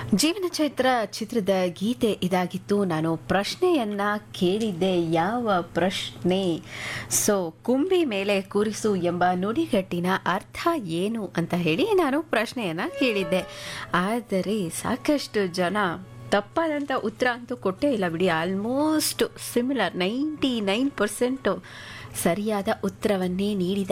ಜೀವನ ಚೈತ್ರ ಚಿತ್ರದ ಗೀತೆ ಇದಾಗಿತ್ತು. ನಾನು ಪ್ರಶ್ನೆಯನ್ನ ಕೇಳಿದ್ದೆ. ಯಾವ ಪ್ರಶ್ನೆ? ಕುಂಬಿ ಮೇಲೆ ಕೂರಿಸು ಎಂಬ ನುಡಿಗಟ್ಟಿನ ಅರ್ಥ ಏನು ಅಂತ ಹೇಳಿ ನಾನು ಪ್ರಶ್ನೆಯನ್ನ ಕೇಳಿದ್ದೆ. ಆದರೆ ಸಾಕಷ್ಟು ಜನ ತಪ್ಪಾದಂಥ ಉತ್ತರ ಅಂತೂ ಕೊಟ್ಟೇ ಇಲ್ಲ ಬಿಡಿ. ಆಲ್ಮೋಸ್ಟ್ ಸಿಮಿಲರ್ 99% ಸರಿಯಾದ ಉತ್ತರವನ್ನೇ ನೀಡಿದ